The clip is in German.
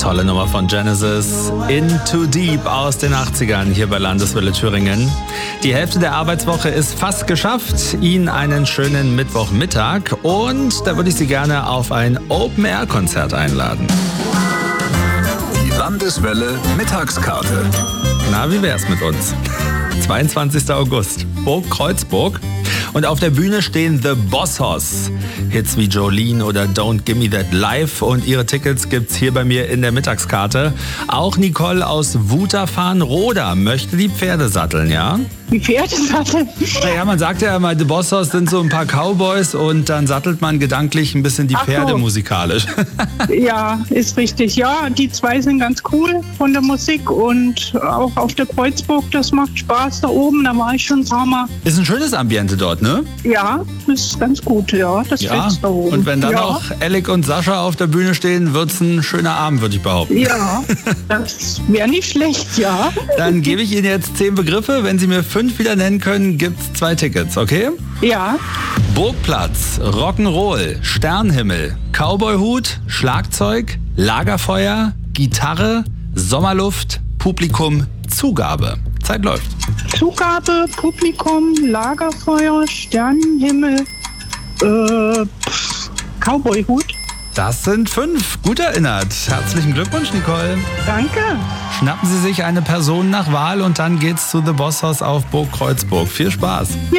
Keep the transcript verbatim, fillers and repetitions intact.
Tolle Nummer von Genesis. In Too Deep aus den achtzigern hier bei Landeswelle Thüringen. Die Hälfte der Arbeitswoche ist fast geschafft. Ihnen einen schönen Mittwochmittag und da würde ich Sie gerne auf ein Open-Air-Konzert einladen. Die Landeswelle Mittagskarte. Na, wie wär's mit uns? zweiundzwanzigster August, Burg Kreuzburg. Und auf der Bühne stehen The Bossos. Hits wie Jolene oder Don't Gimme That Live. Und ihre Tickets gibt's hier bei mir in der Mittagskarte. Auch Nicole aus Wutafahn-Roda möchte die Pferde satteln, ja? Die Pferde satteln? Naja, man sagt ja immer, The Bossos sind so ein paar Cowboys und dann sattelt man gedanklich ein bisschen die Ach so. Pferde musikalisch. Ja, ist richtig. Ja, die zwei sind ganz cool von der Musik und auch auf der Kreuzburg, das macht Spaß da oben. Da war ich schon ein paar Mal. Ist ein schönes Ambiente dort, ne? Ja, ist ganz gut, ja. Das Ja, Fest da oben. und wenn dann ja. auch Alec und Sascha auf der Bühne stehen, wird's ein schöner Abend, würde ich behaupten. Ja, das wäre nicht schlecht, ja. Dann gebe ich Ihnen jetzt zehn Begriffe. Wenn Sie mir fünf wieder nennen können, gibt's zwei Tickets, okay? Ja, Burgplatz, Rock'n'Roll, Sternhimmel, Cowboyhut, Schlagzeug, Lagerfeuer, Gitarre, Sommerluft, Publikum, Zugabe. Zeit läuft. Zugabe, Publikum, Lagerfeuer, Sternenhimmel, äh, pff, Cowboyhut. Das sind fünf. Gut erinnert. Herzlichen Glückwunsch, Nicole. Danke. Schnappen Sie sich eine Person nach Wahl und dann geht's zu The Bossos auf Burg Kreuzburg. Viel Spaß.